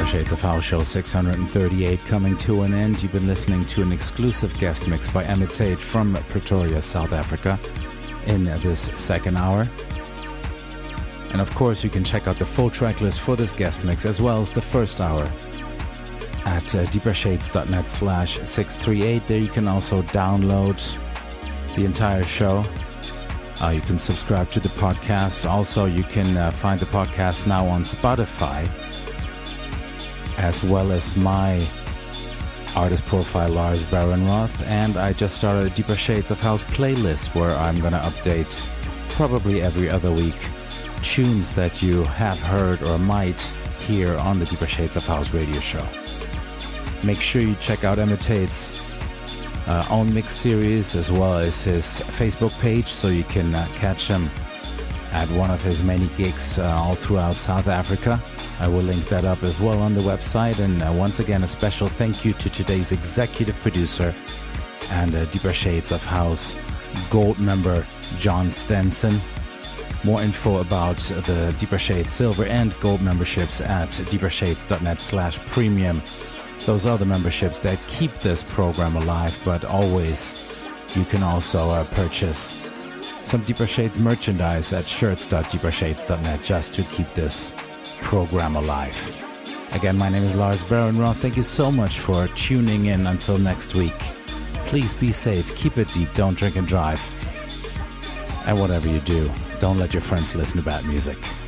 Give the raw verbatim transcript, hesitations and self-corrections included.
Shades of House Show six hundred thirty-eight coming to an end. You've been listening to an exclusive guest mix by Imitate from Pretoria, South Africa in this second hour. And of course, you can check out the full track list for this guest mix as well as the first hour at uh, deepershades.net slash 638. There you can also download the entire show. Uh, you can subscribe to the podcast. Also, you can uh, find the podcast now on Spotify, as well as my artist profile, Lars Barenroth. And I just started a Deeper Shades of House playlist where I'm going to update probably every other week tunes that you have heard or might hear on the Deeper Shades of House radio show. Make sure you check out Imitate's uh, own mix series as well as his Facebook page so you can uh, catch him at one of his many gigs uh, all throughout South Africa. I will link that up as well on the website. And uh, once again, a special thank you to today's executive producer and uh, Deeper Shades of House Gold member, John Stenson. More info about the Deeper Shades Silver and Gold memberships at deepershades.net slash premium. Those are the memberships that keep this program alive, but always you can also uh, purchase some Deeper Shades merchandise at shirts dot deepershades dot net just to keep this program alive. Again, my name is Lars Barenroth. Thank you so much for tuning in. Until next week, please be safe, keep it deep, don't drink and drive. And whatever you do, don't let your friends listen to bad music.